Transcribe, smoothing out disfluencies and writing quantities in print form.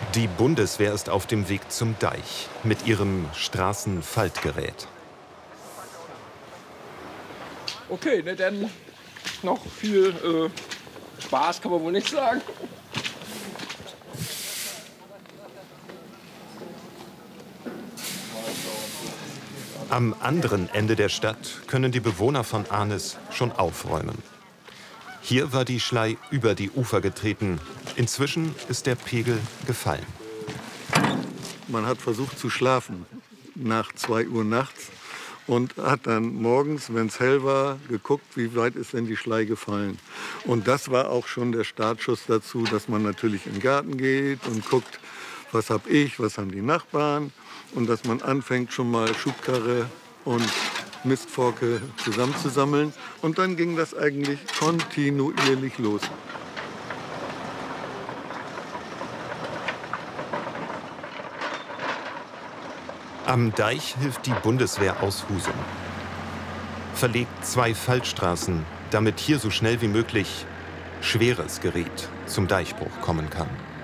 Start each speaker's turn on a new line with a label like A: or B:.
A: Die Bundeswehr ist auf dem Weg zum Deich mit ihrem Straßenfaltgerät.
B: Okay, ne, dann noch viel Spaß kann man wohl nicht sagen.
A: Am anderen Ende der Stadt können die Bewohner von Arnis schon aufräumen. Hier war die Schlei über die Ufer getreten. Inzwischen ist der Pegel gefallen.
C: Man hat versucht zu schlafen nach 2 Uhr nachts und hat dann morgens, wenn es hell war, geguckt, wie weit ist denn die Schlei gefallen. Und das war auch schon der Startschuss dazu, dass man natürlich in den Garten geht und guckt, was habe ich, was haben die Nachbarn. Und dass man anfängt, schon mal Schubkarre und Mistforke zusammenzusammeln. Und dann ging das eigentlich kontinuierlich los.
A: Am Deich hilft die Bundeswehr aus Husum. Verlegt 2 Faltstraßen, damit hier so schnell wie möglich schweres Gerät zum Deichbruch kommen kann.